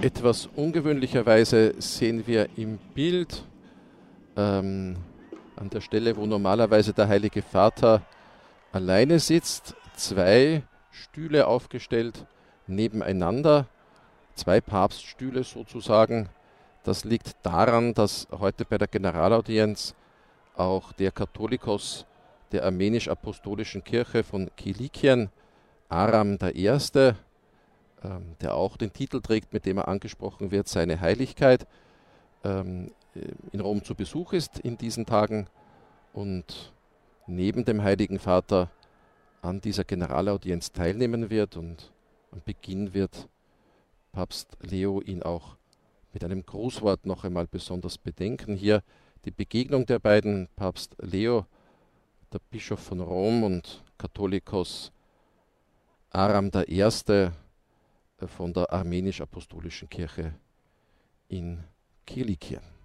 Etwas ungewöhnlicherweise sehen wir im Bild an der Stelle, wo normalerweise der Heilige Vater alleine sitzt, zwei Stühle aufgestellt nebeneinander, zwei Papststühle sozusagen. Das liegt daran, dass heute bei der Generalaudienz auch der Katholikos der Armenisch-Apostolischen Kirche von Kilikien, Aram I., der auch den Titel trägt, mit dem er angesprochen wird, seine Heiligkeit, in Rom zu Besuch ist in diesen Tagen und neben dem Heiligen Vater an dieser Generalaudienz teilnehmen wird, und am Beginn wird Papst Leo ihn auch mit einem Grußwort noch einmal besonders bedenken. Hier die Begegnung der beiden, Papst Leo, der Bischof von Rom, und Katholikos Aram I. Von der Armenisch-Apostolischen Kirche in Kilikien.